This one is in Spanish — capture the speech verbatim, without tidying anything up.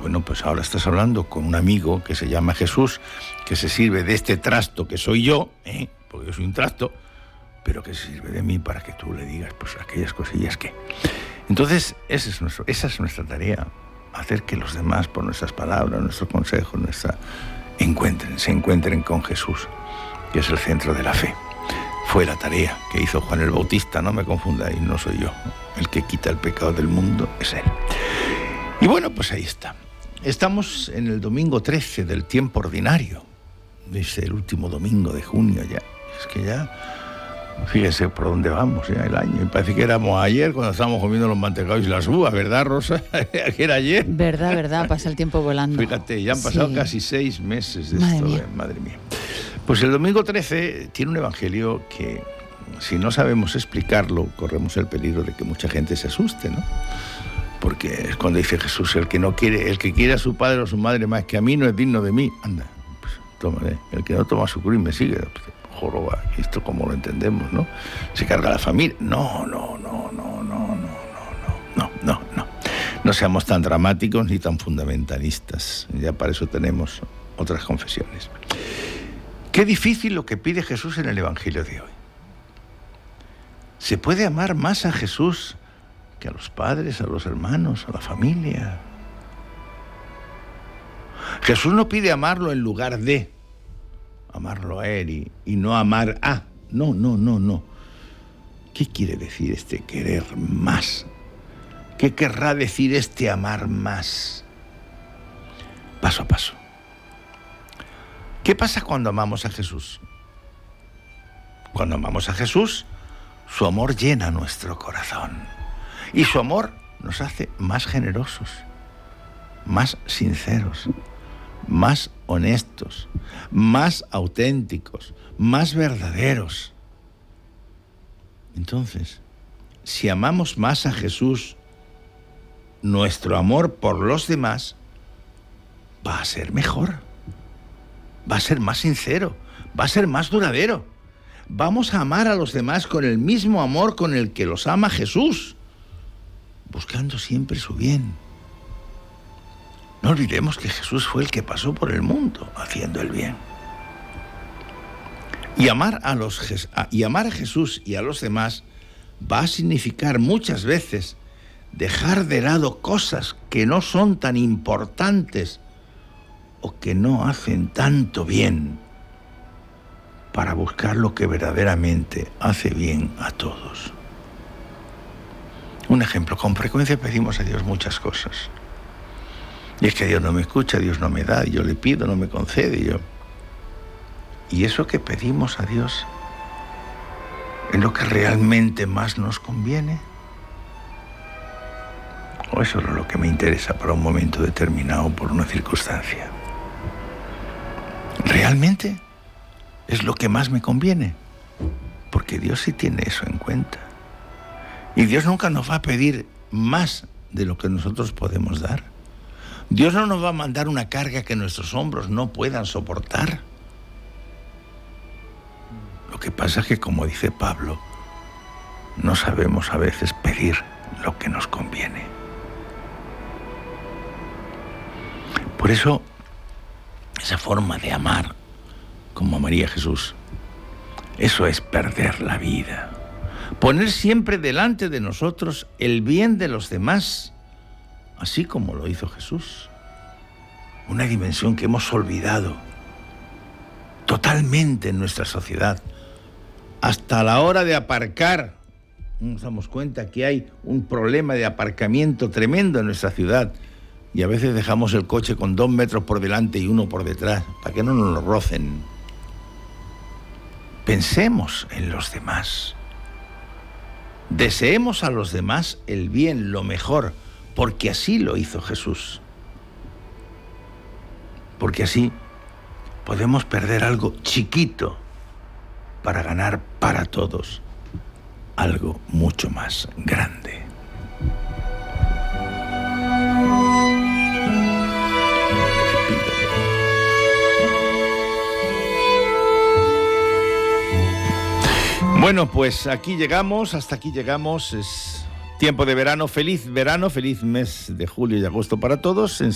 bueno, pues ahora estás hablando con un amigo que se llama Jesús, que se sirve de este trasto que soy yo, ¿eh? Porque yo soy un trasto, pero que se sirve de mí para que tú le digas pues aquellas cosillas que... Entonces, ese es nuestro, esa es nuestra tarea, hacer que los demás, por nuestras palabras, nuestros consejos, nuestra, encuentren, se encuentren con Jesús, que es el centro de la fe. Fue la tarea que hizo Juan el Bautista, no me confundáis, no soy yo. El que quita el pecado del mundo es Él. Y bueno, pues ahí está. Estamos en el domingo trece del tiempo ordinario. Dice el último domingo de junio ya. Es que ya, fíjese por dónde vamos ya el año. Y parece que éramos ayer cuando estábamos comiendo los mantecados y las uvas, ¿verdad, Rosa? Que era ayer. Verdad, verdad, pasa el tiempo volando. Fíjate, ya han pasado sí. casi seis meses de madre esto, mía. Eh, madre mía. Pues el domingo trece tiene un evangelio que, si no sabemos explicarlo, corremos el peligro de que mucha gente se asuste, ¿no? Porque es cuando dice Jesús, el que no quiere, el que quiere a su padre o a su madre más que a mí no es digno de mí. Anda, pues tómale. El que no toma su cruz y me sigue, pues, joroba, esto como lo entendemos, ¿no? Se carga la familia. No, no, no, no, no, no, no, no, no, no. No seamos tan dramáticos ni tan fundamentalistas. Ya para eso tenemos otras confesiones. Qué difícil lo que pide Jesús en el Evangelio de hoy. ¿Se puede amar más a Jesús que a los padres, a los hermanos, a la familia? Jesús no pide amarlo en lugar de amarlo a Él y, y no amar a. No, no, no, no. ¿Qué quiere decir este querer más? ¿Qué querrá decir este amar más? Paso a paso. ¿Qué pasa cuando amamos a Jesús? Cuando amamos a Jesús, su amor llena nuestro corazón. Y su amor nos hace más generosos, más sinceros, más honestos, más auténticos, más verdaderos. Entonces, si amamos más a Jesús, nuestro amor por los demás va a ser mejor. Va a ser más sincero, va a ser más duradero. Vamos a amar a los demás con el mismo amor con el que los ama Jesús, buscando siempre su bien. No olvidemos que Jesús fue el que pasó por el mundo haciendo el bien. Y amar a los, y amar a Jesús y a los demás va a significar muchas veces dejar de lado cosas que no son tan importantes o que no hacen tanto bien para buscar lo que verdaderamente hace bien a todos. Un ejemplo, con frecuencia pedimos a Dios muchas cosas. Y es que Dios no me escucha, Dios no me da, y yo le pido, no me concede. Yo. ¿Y eso que pedimos a Dios es lo que realmente más nos conviene? ¿O eso es lo que me interesa para un momento determinado, por una circunstancia? ¿Realmente es lo que más me conviene? Porque Dios sí tiene eso en cuenta. Y Dios nunca nos va a pedir más de lo que nosotros podemos dar. Dios no nos va a mandar una carga que nuestros hombros no puedan soportar. Lo que pasa es que, como dice Pablo, no sabemos a veces pedir lo que nos conviene. Por eso, esa forma de amar, como amaría Jesús, eso es perder la vida. Poner siempre delante de nosotros el bien de los demás, así como lo hizo Jesús. Una dimensión que hemos olvidado totalmente en nuestra sociedad. Hasta la hora de aparcar, nos damos cuenta que hay un problema de aparcamiento tremendo en nuestra ciudad. Y a veces dejamos el coche con dos metros por delante y uno por detrás, para que no nos lo rocen. Pensemos en los demás. Deseemos a los demás el bien, lo mejor, porque así lo hizo Jesús. Porque así podemos perder algo chiquito para ganar para todos algo mucho más grande. Bueno, pues aquí llegamos, hasta aquí llegamos. Es tiempo de verano, feliz verano, feliz mes de julio y agosto para todos.